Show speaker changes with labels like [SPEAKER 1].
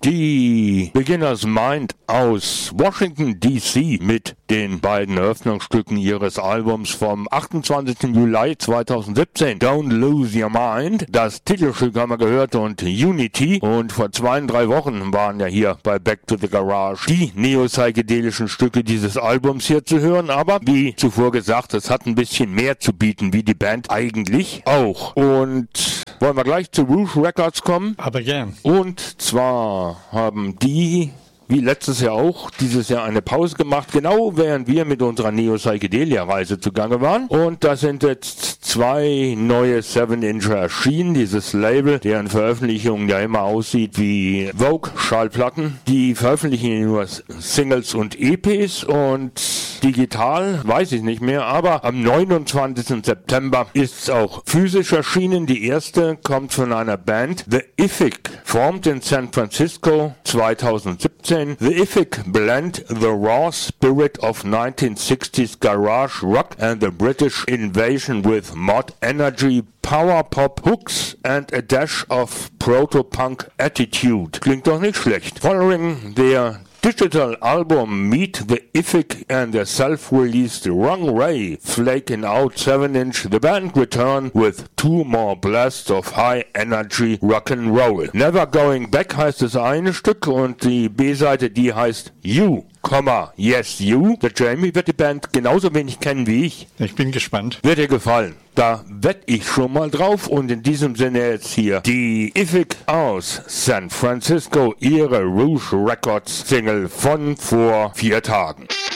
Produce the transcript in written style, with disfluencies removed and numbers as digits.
[SPEAKER 1] Die Beginner's Mind aus Washington D.C. mit den beiden Eröffnungsstücken ihres Albums vom 28. Juli 2017, Don't Lose Your Mind. Das Titelstück haben wir gehört und Unity. Und vor 2-3 Wochen waren ja hier bei Back to the Garage die neo-psychedelischen Stücke dieses Albums hier zu hören. Aber wie zuvor gesagt, es hat ein bisschen mehr zu bieten, wie die Band eigentlich auch. Und wollen wir gleich zu Rouge Records kommen?
[SPEAKER 2] Aber gern.
[SPEAKER 1] Und zwar haben die, wie letztes Jahr auch, dieses Jahr eine Pause gemacht, genau während wir mit unserer Neo-Psychedelia-Reise zugange waren. Und da sind jetzt 2 neue 7-Incher erschienen, dieses Label, deren Veröffentlichung ja immer aussieht wie Vogue-Schallplatten. Die veröffentlichen nur Singles und EPs und digital, weiß ich nicht mehr, aber am 29. September ist es auch physisch erschienen. Die erste kommt von einer Band, The Ifig, formed in San Francisco 2017. The Ifig blend the raw spirit of 1960s garage rock and the British invasion with mod energy, power pop hooks and a dash of proto-punk attitude. Klingt doch nicht schlecht. Following their digital album Meet the Ifig and the self-released Wrong Ray flaking out 7-inch, the band return with 2 more blasts of high-energy Rock'n'Roll. Never Going Back heißt das eine Stück und die B-Seite, die heißt You, Yes You. Der Jamie wird die Band genauso wenig kennen wie ich.
[SPEAKER 2] Ich bin gespannt.
[SPEAKER 1] Wird dir gefallen. Da wette ich schon mal drauf und in diesem Sinne jetzt hier die Ifig aus San Francisco, ihre Rouge Records Single von vor 4 Tagen.